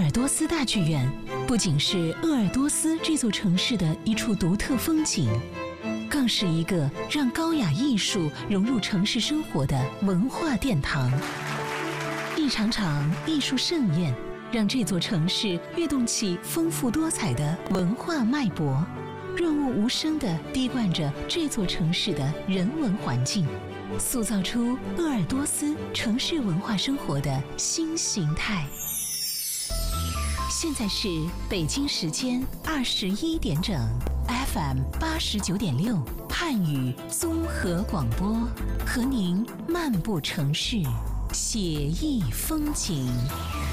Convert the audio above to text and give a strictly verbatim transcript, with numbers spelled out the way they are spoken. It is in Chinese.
尔多斯大剧院不仅是鄂尔多斯这座城市的一处独特风景，更是一个让高雅艺术融入城市生活的文化殿堂。一场场艺术盛宴，让这座城市跃动起丰富多彩的文化脉搏，润物无声地滴灌着这座城市的人文环境，塑造出鄂尔多斯城市文化生活的新形态。现在是北京时间二十一点整 ，F M 八十九点六汉语综合广播，和您漫步城市，写意风景。